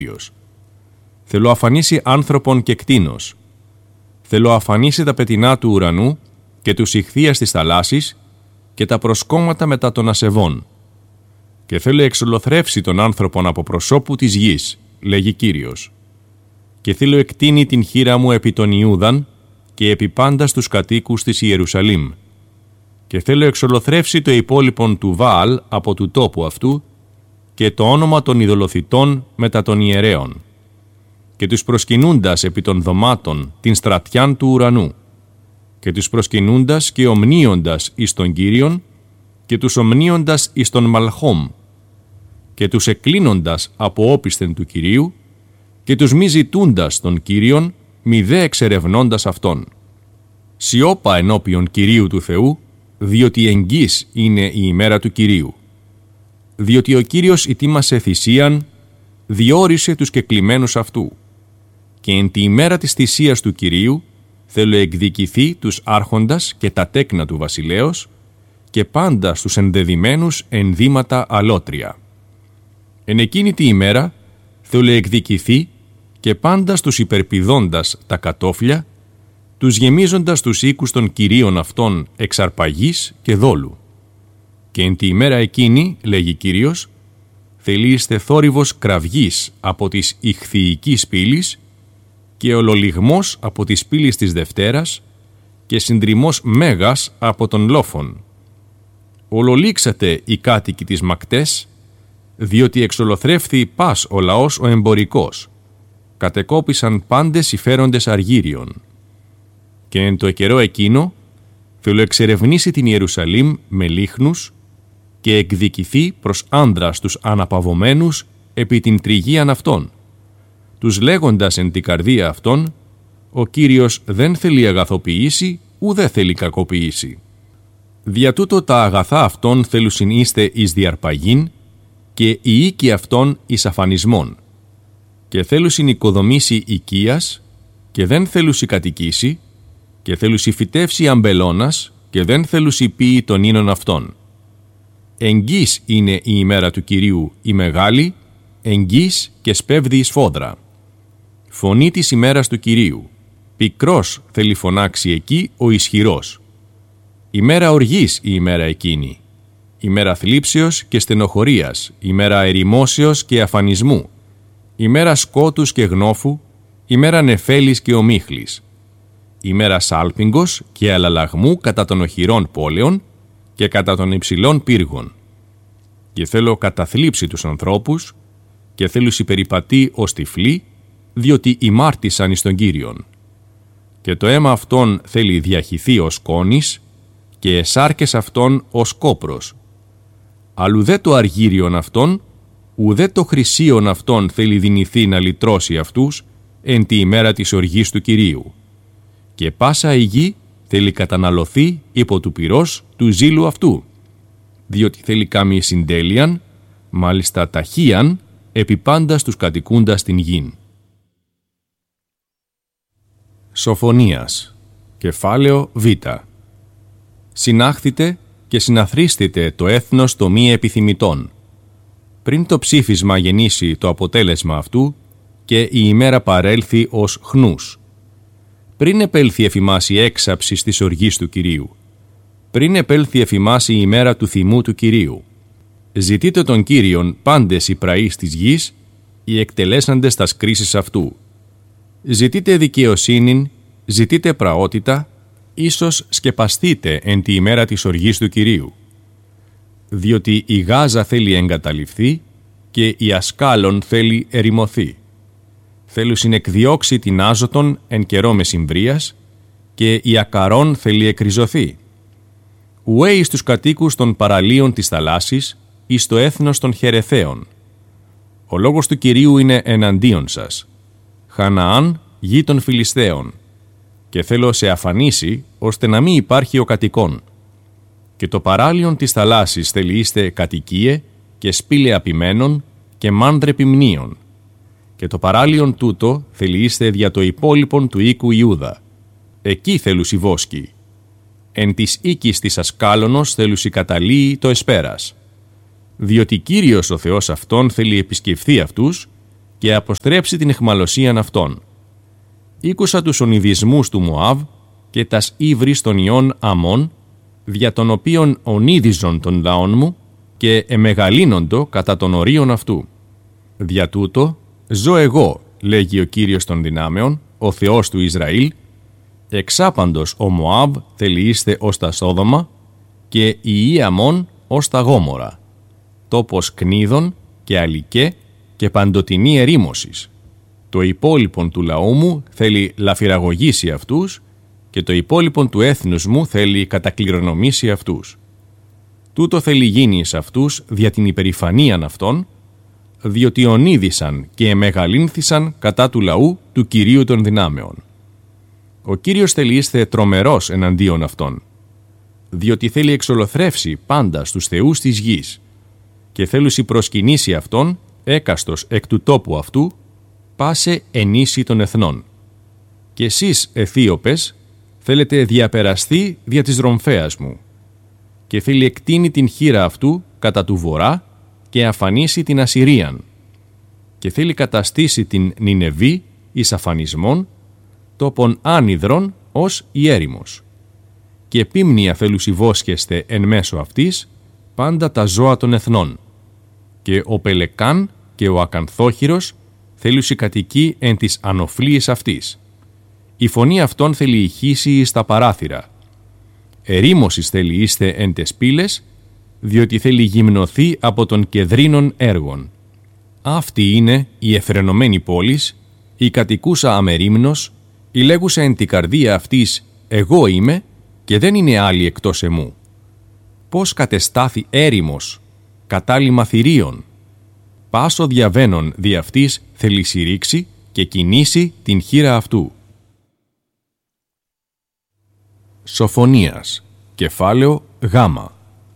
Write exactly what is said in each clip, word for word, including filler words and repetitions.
Θέλω αφανίσει άνθρωπον και κτήνος. Θέλω αφανίσει τα πετεινά του ουρανού και τους ηχθείας της θαλάσσης και τα προσκόμματα μετά των ασεβών. Και θέλω εξολοθρεύσει τον άνθρωπον από προσώπου της γης, λέγει Κύριος. Και θέλω εκτείνει την χείρα μου επί των Ιούδαν και επί πάντα στους κατοίκους της Ιερουσαλήμ. Και θέλω εξολοθρεύσει το υπόλοιπον του Βαάλ από του τόπου αυτού και το όνομα των ειδωλοθυτών μετά των ιερέων. Και τους προσκυνούντας επί των δωμάτων την στρατιάν του ουρανού. Και τους προσκυνούντας και ομνίοντας εις τον Κύριον και τους ομνίοντας εις τον Μαλχόμ. Και τους εκκλίνοντας από όπισθεν του Κυρίου και τους μη ζητούντας τον Κύριον, μη δε εξερευνώντας αυτόν. Σιώπα ενώπιον Κυρίου του Θεού, διότι εγγύς είναι η ημέρα του Κυρίου. Διότι ο Κύριος ετοίμασε θυσίαν, διόρισε τους κεκλημένους αυτού. Και εν τη ημέρα της θυσίας του Κυρίου, θέλω εκδικηθεί τους άρχοντας και τα τέκνα του βασιλέως και πάντα στους ενδεδειμένους ενδύματα αλότρια. Εν εκείνη τη ημέρα, θέλω εκδικηθεί και πάντα στους υπερπηδώντας τα κατόφλια, τους γεμίζοντας τους οίκους των κυρίων αυτών εξαρπαγής και δόλου. Και εν τη ημέρα εκείνη, λέγει Κύριος, θελείστε θόρυβος κραυγής από της ηχθυικής πύλης και ολολιγμός από της πύλης της Δευτέρας και συντριμός μέγας από των λόφων. Ολολήξατε οι κάτοικοι της Μακτές, διότι εξολοθρεύθη πας ο λαός ο εμπορικός. Κατεκόπησαν πάντες οι φέροντες αργύριων. Και εν το καιρό εκείνο θέλω εξερευνήσει την Ιερουσαλήμ με λίχνους και εκδικηθεί προς άνδρας τους αναπαυωμένους επί την τριγίαν αυτών, τους λέγοντας εν την καρδία αυτών, ο Κύριος δεν θέλει αγαθοποιήσει, ουδέ θέλει κακοποιήσει. Δια τούτο τα αγαθά αυτών θέλουσιν είστε εις διαρπαγήν και οι οίκοι αυτών εις αφανισμών. Και θέλουσιν οικοδομήσει οικίας και δεν θέλουσι κατοικήσει και θέλουσι φυτεύσει αμπελώνας και δεν θέλουσι ποιη των ίνων αυτών. Εγγύς είναι η ημέρα του Κυρίου η μεγάλη, εγγύς και σπέβδει εις φόδρα. Φωνή της ημέρας του Κυρίου, πικρός θέλει φωνάξει εκεί ο ισχυρός. Ημέρα οργής η ημέρα εκείνη, ημέρα θλίψεως και στενοχωρίας, ημέρα ερημώσεως και αφανισμού, ημέρα σκότους και γνώφου, ημέρα νεφέλης και ομίχλης, ημέρα σάλπιγγος και αλλαλαγμού κατά των οχυρών πόλεων και κατά των υψηλών πύργων. Και θέλω καταθλίψει τους ανθρώπους και θέλους υπεριπατεί ως τυφλοί, διότι ημάρτησαν εις τον Κύριον. Και το αίμα αυτών θέλει διαχυθεί ως κόνης και εσάρκες αυτών ως κόπρος. Αλλού δε το αργύριον αυτών, ουδέ το χρυσίον αυτών θέλει δυνηθεί να λυτρώσει αυτούς εν τη ημέρα της οργής του Κυρίου. Και πάσα η γη θέλει καταναλωθεί υπό του πυρός του ζήλου αυτού, διότι θέλει κάμει συντέλειαν, μάλιστα ταχύαν, επί πάντα στους κατοικούντας την γην. Σοφονίας, κεφάλαιο Β. Συνάχθητε και συναθρίστητε το έθνος το μη επιθυμητόν. Πριν το ψήφισμα γεννήσει το αποτέλεσμα αυτού και η ημέρα παρέλθει ως χνούς. Πριν επέλθει εφημάς η έξαψη της οργής του Κυρίου. Πριν επέλθει εφημάς η ημέρα του θυμού του Κυρίου. Ζητείτε τον Κύριον πάντες οι πραείς της γης, οι εκτελέσαντες τας κρίσεις αυτού. Ζητείτε δικαιοσύνην, ζητείτε πραότητα, ίσως σκεπαστείτε εν τη ημέρα της οργής του Κυρίου. Διότι η Γάζα θέλει εγκαταλειφθεί και η Ασκάλων θέλει ερημωθεί. Θέλουσιν εκδιώξει την Άζωτον εν καιρό μεσημβρίας και η Ακαρών θέλει εκριζωθεί. Ουέ εις τους κατοίκους των παραλίων της θαλάσσης, εις το έθνος των Χερεθαίων. Ο λόγος του Κυρίου είναι εναντίον σας. Χαναάν, γη των Φιλισθαίων. Και θέλω σε αφανίσει, ώστε να μην υπάρχει ο κατοικών. Και το παράλιον της θαλάσσης θέλει είστε κατοικίε και σπήλαια απημένων και μάνδρε πυμνίων. Και το παράλιον τούτο θέλει είστε δια το υπόλοιπον του οίκου Ιούδα. Εκεί θέλουσι βόσκοι. Εν της οίκης της Ασκάλωνος θέλουσι καταλύει το εσπέρας. Διότι Κύριος ο Θεός αυτόν θέλει επισκεφθεί αυτούς και αποστρέψει την αιχμαλωσίαν αυτών. Ήκουσα τους ονειδισμούς του Μωάβ και τας ύβρις των ιών Αμών, δια των οποίων ονίδιζον των λαών μου και εμεγαλύνοντο κατά των ορίων αυτού. Δια τούτο, ζω εγώ, λέγει ο Κύριος των δυνάμεων, ο Θεός του Ισραήλ, εξάπαντος ο Μωάβ θελιείστε ως τα Σόδομα και η Ιη Αμών ως τα Γόμορα, τόπος κνίδων και αλικέ και παντοτινή ερήμωσης. Το υπόλοιπον του λαού μου θέλει λαφυραγωγήσει αυτούς και το υπόλοιπον του έθνους μου θέλει κατακληρονομήσει αυτούς. Τούτο θέλει γίνει εις αυτούς δια την υπερηφανίαν αυτών, διότι ονίδησαν και εμεγαλύνθησαν κατά του λαού του Κυρίου των δυνάμεων. Ο Κύριος θέλει είστε τρομερός εναντίον αυτών, διότι θέλει εξολοθρεύσει πάντα στους θεούς της γης και θέλουσι προσκυνήσει αυτόν, έκαστος εκ του τόπου αυτού, πάσε ενίσχυ των εθνών. Και εσείς, Αιθίωπες, θέλετε διαπεραστεί δια της ρομφέας μου και θέλει εκτείνει την χείρα αυτού κατά του βορρά και αφανίσει την Ασσυρίαν και θέλει καταστήσει την Νινεβή εις αφανισμόν, τόπον άνυδρον ως η έρημος. Και πίμνια θέλουσι βόσκεστε εν μέσω αυτής πάντα τα ζώα των εθνών. Και ο Πελεκάν και ο Ακανθόχυρος θέλουσι κατοικεί εν της ανοφλίης αυτής. Η φωνή αυτών θέλει ηχήσει εις τα παράθυρα. Ερήμωσης θέλει είστε εν τες πύλες, διότι θέλει γυμνοθεί από των κεδρίνων έργων. Αυτή είναι η εφρενωμένη πόλης, η κατοικούσα αμερίμνος, η λέγουσα εν την καρδία αυτής «Εγώ είμαι» και δεν είναι άλλη εκτός εμού. Πώς κατεστάθη έρημος, κατάλημα θηρίων. Πάσο διαβαίνων δι' αυτής θέλει συρρήξει και κινήσει την χείρα αυτού. Σοφονίας, κεφάλαιο γάμα.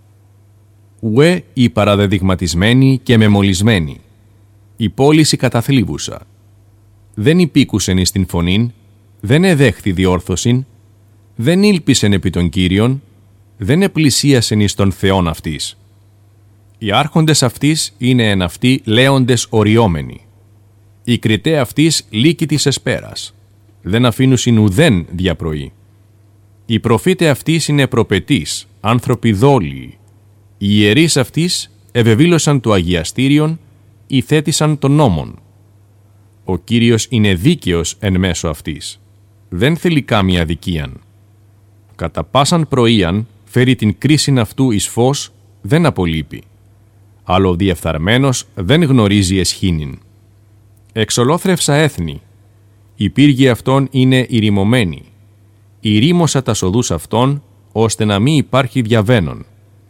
Ουε η παραδεδειγματισμένη και μεμολισμένη, η πόληση καταθλίβουσα. Δεν υπήκουσεν εις την φωνήν, δεν εδέχθη διόρθωσιν, δεν ήλπισεν επί των Κύριων, δεν επλησίασεν εις των Θεών αυτής. Οι άρχοντες αυτής είναι εν αυτοί λέοντες οριόμενοι. Η κριτέ αυτής λύκη της εσπέρας, δεν αφήνουσιν ουδέν διαπροή. Οι προφήτε αυτής είναι προπετείς, άνθρωποι δόλιοι. Οι ιερείς αυτής ευεβήλωσαν το αγιαστήριον, υθέτησαν των νόμων. Ο Κύριος είναι δίκαιος εν μέσω αυτής. Δεν θέλει κάμια αδικίαν. Κατά πάσαν πρωίαν φέρει την κρίσιν αυτού εις φως, δεν απολείπει. Αλλά ο διεφθαρμένος δεν γνωρίζει εσχήνην. Εξολόθρευσα έθνη. Η πύργη αυτών είναι ηρημωμένη. Ηρήμωσα τα οδούς αυτών, ώστε να μην υπάρχει διαβαίνον.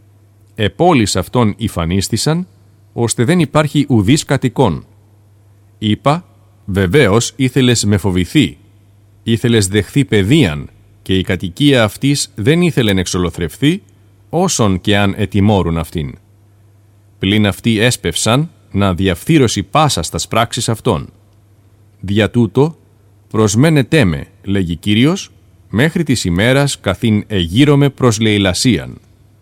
Επόλεις αυτών υφανίστησαν, ώστε δεν υπάρχει ουδής κατοικών. Είπα, βεβαίως ήθελες με φοβηθεί, ήθελες δεχθεί παιδείαν και η κατοικία αυτής δεν ήθελεν εξολοθρευθεί, όσον και αν ετιμώρουν αυτήν. Πλην αυτοί έσπευσαν να διαφθείρωση πάσα στας πράξεις αυτών. Δια τούτο, προσμένετέ με, λέγει Κύριος, μέχρι της ημέρας καθήν εγείρομαι προς λαιλασίαν.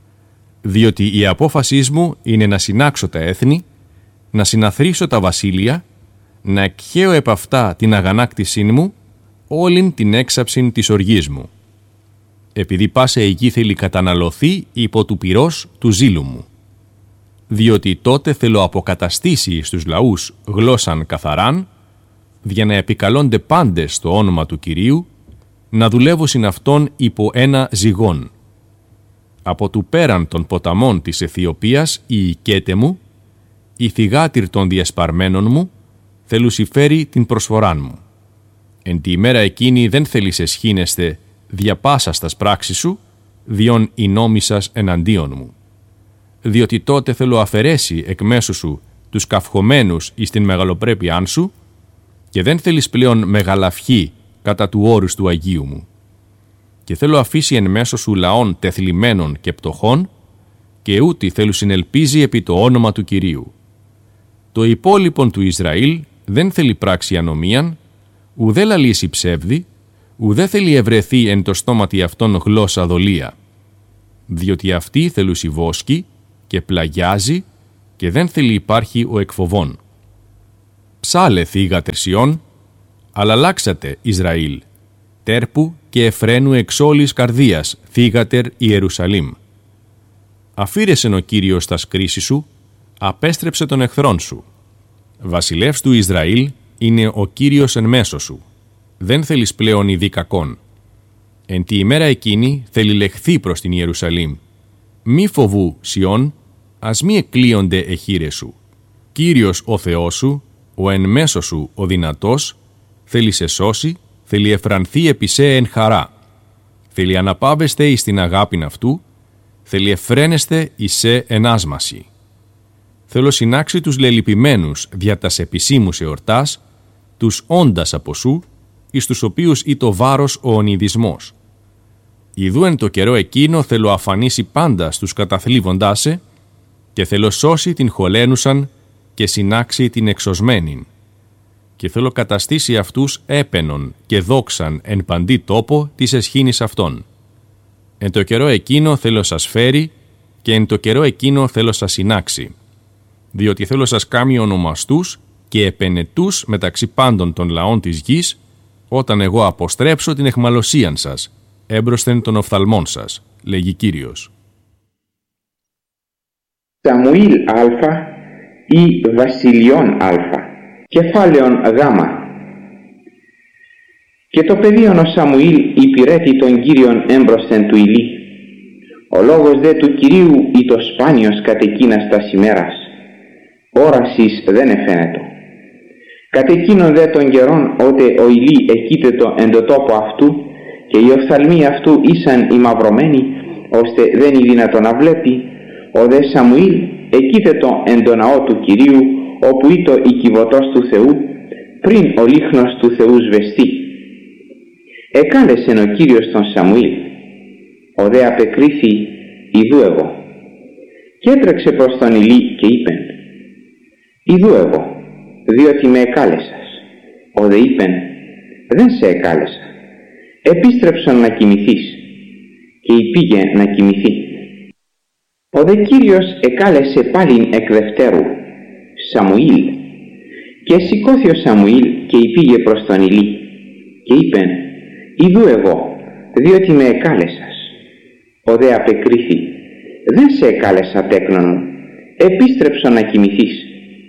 Διότι η απόφασή μου είναι να συνάξω τα έθνη, να συναθρήσω τα βασίλεια, να εκχαίω επ' αυτά την αγανάκτησή μου, όλην την έξαψην της οργής μου. Επειδή πάσε η γη θέλει καταναλωθεί υπό του πυρός του ζήλου μου. Διότι τότε θέλω αποκαταστήσει στους λαούς γλώσσαν καθαράν, για να επικαλώνται πάντες το όνομα του Κυρίου, να δουλεύωσιν αυτόν υπό ένα ζυγόν. Από του πέραν των ποταμών της Αιθιοπίας η οικέτε μου, η θυγάτηρ των διασπαρμένων μου, θέλουσι φέρει την προσφοράν μου. Εν τη ημέρα εκείνη δεν θέλεις εσχήνεστε διαπάσα στας πράξεις σου, διόν η νόμη σας εναντίον μου. Διότι τότε θέλω αφαιρέσει εκ μέσου σου τους καυχωμένους εις την μεγαλοπρέπειάν σου και δεν θέλεις πλέον μεγαλαυχή κατά του όρους του Αγίου μου. Και θέλω αφήσει εν μέσω σου λαών τεθλιμμένων και πτωχών και ούτι θέλουν συνελπίζει επί το όνομα του Κυρίου. Το υπόλοιπον του Ισραήλ δεν θέλει πράξη ανομίαν, ουδέ λαλήσει ψεύδι, ουδέ θέλει ευρεθεί εν το στόματι αυτών γλώσσα δολία. Διότι αυτοί θέλουσι βόσκει και πλαγιάζει και δεν θέλει υπάρχει ο εκφοβών. Ψάλε θύγατερ Σιών, αλλά αλλάξατε Ισραήλ, τέρπου και Εφραίνου εξ όλης καρδίας θύγατερ Ιερουσαλήμ. Αφήρεσεν ο Κύριος τας κρίσεις σου, απέστρεψε τον εχθρόν σου. Βασιλεύς του Ισραήλ είναι ο Κύριος εν μέσω σου. Δεν θέλεις πλέον ειδεί κακόν. Εν τη ημέρα εκείνη θέλει λεχθεί προς την Ιερουσαλήμ. Μη φοβού, Σιών, ας μη εκλείονται εχείρες σου. Κύριος ο Θεός σου, ο εν μέσω σου ο δυνατός, θέλει σε σώσει, θέλει εφρανθεί επί σε εν χαρά. Θέλει αναπάβεστε εις την αγάπην αυτού, θέλει εφραίνεστε εις σε εν άσμαση. Θέλω συνάξει τους λελυπημένους δια τας επισήμους εορτάς, τους όντας από σου, εις τους οποίους ή το βάρος ο ονειδισμός. Ιδού εν το καιρό εκείνο θέλω αφανίσει πάντα στους καταθλίβοντάς σε και θέλω σώσει την χωλένουσαν και συνάξει την εξωσμένην. Και θέλω καταστήσει αυτούς έπαινον και δόξαν εν παντή τόπο της εσχήνης αυτών. Εν το καιρό εκείνο θέλω σας φέρει και εν το καιρό εκείνο θέλω σας συνάξει. Διότι θέλω σας κάμει ονομαστούς και επενετούς μεταξύ πάντων των λαών της γης, όταν εγώ αποστρέψω την εχμαλωσίαν σας, έμπροσθεν των οφθαλμών σας, λέγει Κύριος. Σαμουήλ Α ή Βασιλειών Α, κεφάλαιον Γ. Και το παιδίον ο Σαμουήλ υπηρέτη τον Κύριον έμπροσθεν του Ηλί. Ο λόγος δε του Κυρίου ή το σπάνιος κατ' εκείνας τας ημέρας. Όρασις δεν εφαίνετο. Κατ' εκείνον δε των καιρών, ότε ο Ηλί εκείτετο εν το τόπο αυτού, και οι οφθαλμοί αυτού ήσαν ημαυρωμένοι, ώστε δεν είναι δυνατό να βλέπει, ο δε Σαμουήλ εκείτετο εν το ναό του Κυρίου, όπου ήτο η κυβωτός του Θεού, πριν ο λίχνος του Θεού σβεστεί. Εκάλεσεν ο Κύριος τον Σαμουήλ, ο δε απεκρίθη, ιδού εγώ. Και έτρεξε προς τον Ηλί και είπεν, ιδού εγώ, διότι με εκάλεσας. Ο δε είπεν, δεν σε εκάλεσα. Επίστρεψον να κοιμηθείς. Και υπήγε να κοιμηθεί. Ο δε Κύριος εκάλεσε πάλιν εκ δευτέρου, Σαμουήλ. Και σηκώθη ο Σαμουήλ και υπήγε προς τον Ηλί. Και είπεν, ιδού εγώ, διότι με εκάλεσας. Ο δε απεκρίθη, δεν σε εκάλεσα τέκνον μου. Επίστρεψον να κοιμηθείς.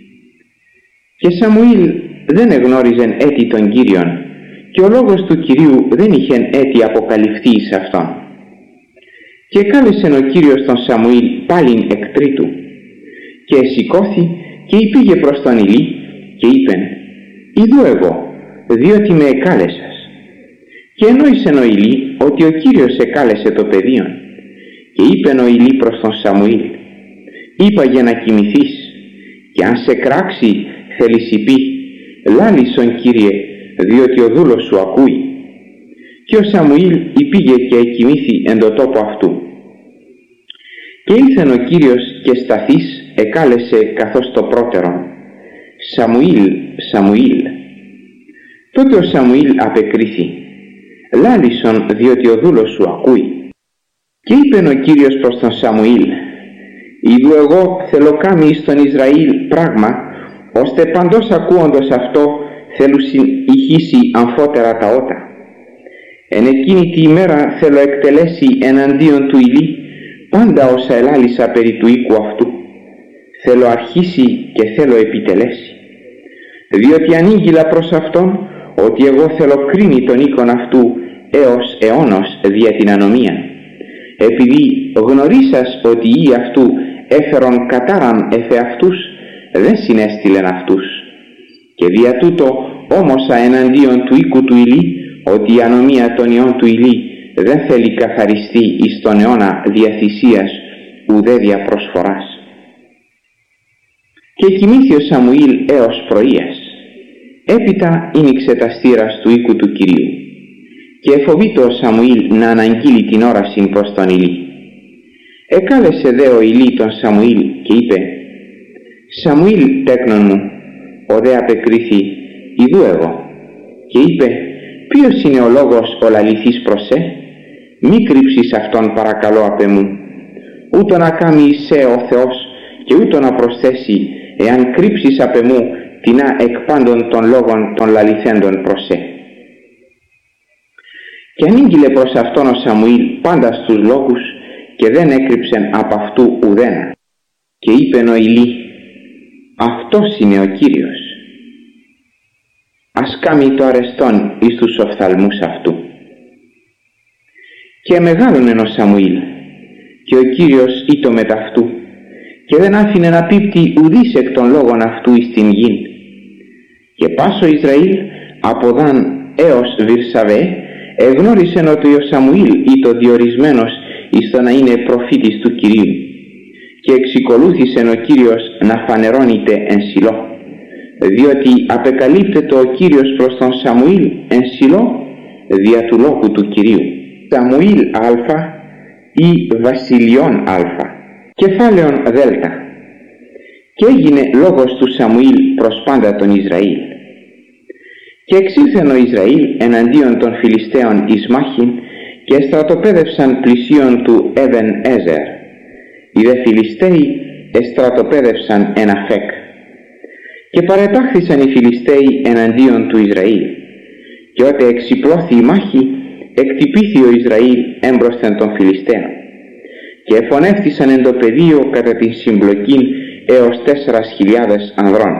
Και Σαμουήλ δεν εγνώριζεν έτη των Κύριων, και ο λόγος του Κυρίου δεν είχεν έτη αποκαλυφθεί εις αυτόν. Και κάλεσεν ο Κύριος τον Σαμουήλ πάλιν εκ τρίτου, και σηκώθη και υπήγε προς τον Ηλί, και είπεν, ιδού εγώ, διότι με εκάλεσας. Και ενόησεν ο Ηλί ότι ο Κύριος εκάλεσε το παιδίον. Και είπεν ο Ηλί προς τον Σαμουήλ, είπα για να κοιμηθείς, και αν σε κράξει θέλεις υπεί, λάλησον Κύριε, διότι ο δούλος σου ακούει. Και ο Σαμουήλ υπήγε και εκοιμήθη εν το τόπο αυτού. Και ήλθεν ο Κύριος και σταθείς εκάλεσε καθώς το πρώτερον, Σαμουήλ, Σαμουήλ. Τότε ο Σαμουήλ απεκρίθη, λάλησον διότι ο δούλος σου ακούει. Και είπεν ο Κύριος προς τον Σαμουήλ, ιδού εγώ θέλω κάμει εις τον Ισραήλ πράγμα, ώστε παντός ακούοντος αυτό θέλουσιν ηχήσει αμφότερα τα ότα. Εν εκείνη τη ημέρα θέλω εκτελέσει εναντίον του Ηλί πάντα όσα ελάλησα περί του οίκου αυτού. Θέλω αρχίσει και θέλω επιτελέσει. Διότι ανήγγυλα προς αυτόν ότι εγώ θέλω κρίνει τον οίκον αυτού έως αιώνος δια την ανομία. Επειδή γνωρίσας ότι οι αυτού έφερον κατάραν εφ' αυτούς, δεν συνέστειλεν αυτούς. Και δια τούτο όμωσα εναντίον του οίκου του Ηλί, ότι η ανομία των ιών του Ηλί δεν θέλει καθαριστεί εις τον αιώνα δια θυσίας ουδέ δια προσφοράς. Και κοιμήθη ο Σαμουήλ έως πρωίας. Έπειτα ήνιξε τα στήρας του οίκου του Κυρίου. Και εφοβήτω ο Σαμουήλ να αναγγείλει την όραση προς τον Ηλί. Εκάλεσε δε ο Ηλί τον Σαμουήλ και είπε, Σαμουήλ τέκνον μου. Ο δε απεκρίθη, ιδού εγώ. Και είπε, ποιος είναι ο λόγος ο λαληθής προς σε? Μη κρύψεις αυτόν παρακαλώ απ' εμού. Ούτω να κάμει σε ο Θεός και ούτω να προσθέσει, εάν κρύψεις απ' εμού τινά εκ πάντων των λόγων των λαληθέντων προσέ. Και ανήγγειλε προς αυτόν ο Σαμουήλ πάντα στους λόγους και δεν έκρυψεν απ' αυτού ουδένα. Και είπεν ο Ηλί, αυτός είναι ο Κύριος. Ας κάμει το αρεστόν εις τους οφθαλμούς αυτού. Και μεγάλωνεν ο Σαμουήλ, και ο Κύριος ήτο μεταυτού, και δεν άφηνε να πίπτει ουδής εκ των λόγων αυτού εις την γην. Και πάσο Ισραήλ από Δαν έως Βυρσαβέ εγνώρισεν ότι ο Σαμουήλ ήτο διορισμένος εις το να είναι προφήτης του Κυρίου, και εξικολούθησεν ο Κύριος να φανερώνεται εν Σιλό, διότι απεκαλύπτεται ο Κύριος προς τον Σαμουήλ εν Σιλό δια του λόγου του Κυρίου. Σαμουήλ Α ή Βασιλιών Α, κεφάλαιον Δ. Και έγινε λόγος του Σαμουήλ προς πάντα τον Ισραήλ. Και εξήλθεν ο Ισραήλ εναντίον των Φιλιστέων εις μάχην, και στρατοπέδευσαν πλησίον του Εβεν Έζερ. Οι δε Φιλιστέοι εστρατοπέδευσαν εν Αφέκ. Και παρετάχθησαν οι Φιλιστέοι εναντίον του Ισραήλ. Και ότε εξυπλώθη η μάχη, εκτυπήθη ο Ισραήλ έμπροσθεν των Φιλιστέων. Και εφωνεύτησαν εν το πεδίο κατά την συμπλοκήν έως τέσσερας χιλιάδες ανδρών.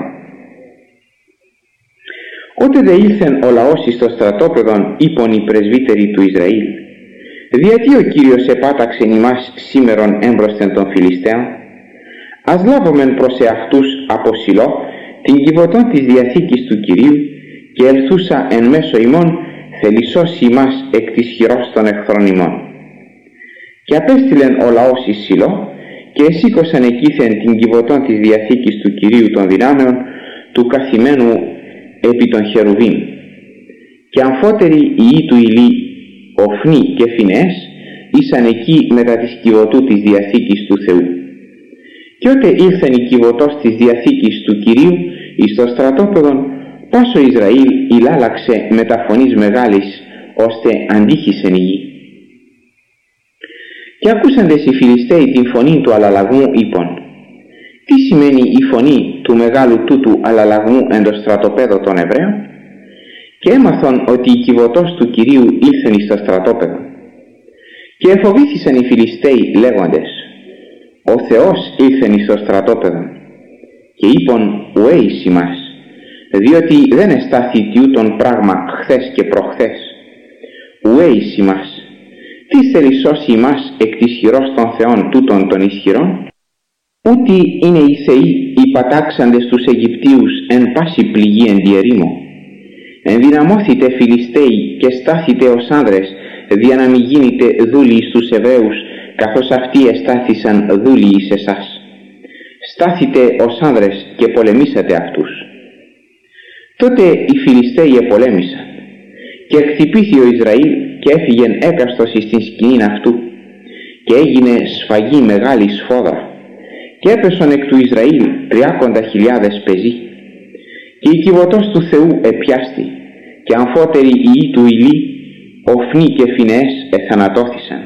Ότε δε ήλθεν ο λαός εις το στρατόπεδον, είπον οι πρεσβύτεροι του Ισραήλ, διατί ο Κύριος επάταξεν ημάς σήμερον έμπροσθεν των Φιλιστέων? Ας λάβομεν προς εαυτούς από Σιλό την κυβωτόν της Διαθήκης του Κυρίου, και ελθούσα εν μέσω ημών θελισσώσει ημάς εκ της χειρός των εχθρών ημών. Και απέστειλεν ο λαός εις Σιλό, και εσήκωσαν εκείθεν την κυβωτόν της Διαθήκης του Κυρίου των δυνάμεων, του καθημένου επί των Χερουβίμ. Και αμφότεροι ιοί του Ηλί, Οφνί και Φινεές, ήσαν εκεί μετά της κυβωτού της Διαθήκης του Θεού. Και ότε ήλθεν η κυβωτός της Διαθήκης του Κυρίου εις το στρατόπεδον, πάσο Ισραήλ ηλάλαξε με φωνής μεγάλης, ώστε αντίχησεν η γη. Και ακούσαντες οι Φιλιστέοι την φωνή του αλλαλαγμού, είπον, τι σημαίνει η φωνή του μεγάλου τούτου αλλαλαγμού εν το στρατοπέδο των Εβραίων? Και έμαθον ότι η κυβωτός του Κυρίου ήλθεν εις το στρατόπεδο. Και εφοβήθησαν οι Φιλιστέοι λέγοντες, ο Θεός ήλθεν εις το στρατόπεδο. Και είπον, ουέ εις ημάς, διότι δεν εστάθη τιούτον πράγμα χθες και προχθές. Ουέ εις ημάς, τι θέλει σώσει ημάς εκ της χειρός των θεών τούτων των ισχυρών? Ούτι είναι οι θεοί οι πατάξαντες τους Αιγυπτίους εν πάση πληγή εν τη ερήμο. Ενδυναμώθητε Φιλιστέοι και στάθητε ως άνδρες, δια να μη γίνετε δούλοι στους Εβραίους, καθώς αυτοί εστάθησαν δούλοι εις εσάς. Στάθητε ως άνδρες και πολεμήσατε αυτούς. Τότε οι Φιλιστέοι επολέμησαν, και εκτυπήθη ο Ισραήλ και έφυγεν έκαστος εις την σκηνήν αυτού, και έγινε σφαγή μεγάλη σφόδρα, και έπεσον εκ του Ισραήλ τριάκοντα χιλιάδες πεζοί. Και η κυβωτός του Θεού επιάστη, και αμφότεροι ιοί του Ηλί, Οφνί και Φινεές εθανατώθησαν.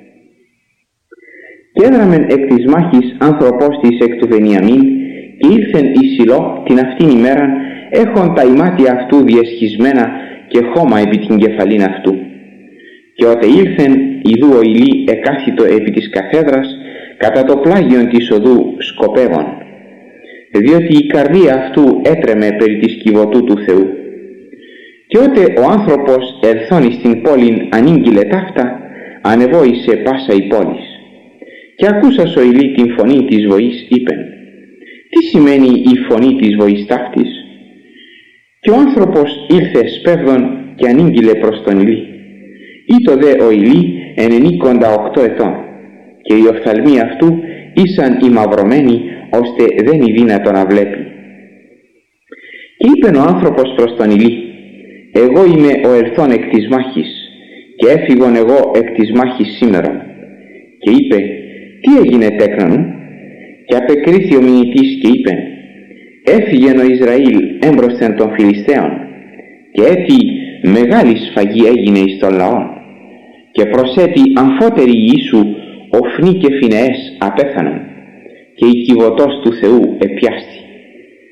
Και έδραμεν εκ της μάχης άνθρωπος της εκ του Βενιαμίν, και ήλθεν εις Σιλό την αυτήν ημέραν, έχον τα ημάτια αυτού διεσχισμένα και χώμα επί την κεφαλήν αυτού. Και ότε ήλθεν, ιδού ο Ηλί εκάθιτο επί της καθέδρας, κατά το πλάγιον της οδού σκοπεύων, διότι η καρδία αυτού έτρεμε περί της κυβωτού του Θεού. Και ότε ο άνθρωπος ελθόν στην πόλην ανήγγειλε ταύτα, ανεβόησε πάσα η πόλης. Και ακούσας ο Ηλί την φωνή της βοής, είπεν, τι σημαίνει η φωνή της βοής ταύτης? Και ο άνθρωπος ήλθε σπέβδον και ανήγγειλε προς τον Ηλί. Ήτο δε ο Ηλί ενενήκοντα οκτώ ετών, και οι οφθαλμοί αυτού ήσαν ημαυρωμένοι, ώστε δεν είναι δύνατο να βλέπει. Και είπεν ο άνθρωπος προς τον Ηλί, εγώ είμαι ο ελθόν εκ της μάχης, και έφυγον εγώ εκ της μάχης σήμερον. Και είπε, τι έγινε τέκνα μου? Και απεκρίθη ο μηνυτής και είπε, έφυγεν ο Ισραήλ έμπροσθεν των Φιλιστέων, και έτι μεγάλη σφαγή έγινε εις των λαών, και προσέτι αμφότεροι Ιησού, Οφνί και Φινεές απέθανον, και η κυβωτός του Θεού επιάστη.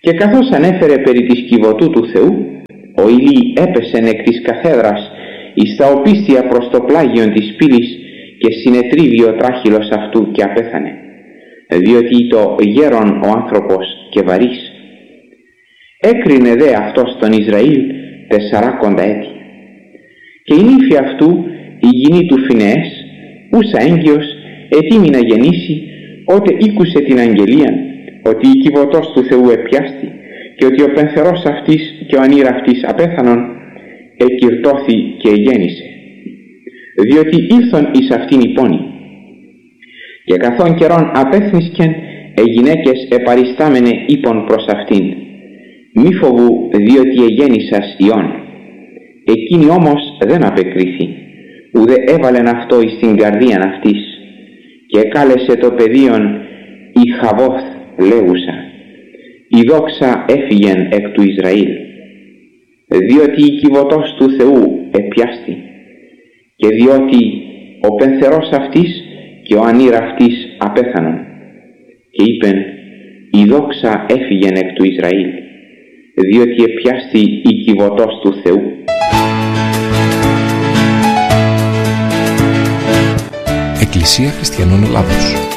Και καθώς ανέφερε περί της κυβωτού του Θεού, ο Ηλί έπεσεν εκ της καθέδρας εις τα οπίστια προς το πλάγιον της πύλης και συνετρίβει ο τράχυλος αυτού και απέθανε, διότι το γέρον ο άνθρωπος και βαρύς. Έκρινε δε αυτός τον Ισραήλ τεσσαράκοντα έτη. Και η νύφη αυτού, η γυνή του Φινεές, ούσα έγκυος, ετοίμη να γεννήσει, ότε ήκουσε την αγγελίαν, ότι η κυβωτός του Θεού επιάστη και ότι ο πενθερός αυτής και ο ανήρα αυτής απέθανον, εκυρτώθη και γέννησε, διότι ήλθον εις αυτήν η πόνη. Και καθόν καιρόν απέθνισκεν, οι γυναίκες επαριστάμενε είπον προς αυτήν, μη φοβού, διότι εγέννησας ιών. Εκείνη όμως δεν απεκρίθη, ουδέ έβαλεν αυτό εις την καρδίαν αυτής, και εκάλεσε το παιδίον η Χαβόθ λέγουσα, η δόξα έφυγεν εκ του Ισραήλ, διότι η κυβωτός του Θεού επιάστη, και διότι ο πενθερός αυτής και ο ανήρα αυτής απέθανον, και είπεν, η δόξα έφυγεν εκ του Ισραήλ, διότι επιάστη η κυβωτός του Θεού. Εκκλησία Χριστιανών Ελλάδος.